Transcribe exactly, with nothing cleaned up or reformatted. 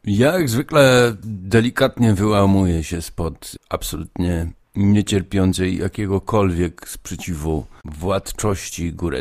Jak zwykle delikatnie wyłamuje się spod absolutnie niecierpiącej jakiegokolwiek sprzeciwu władczości górę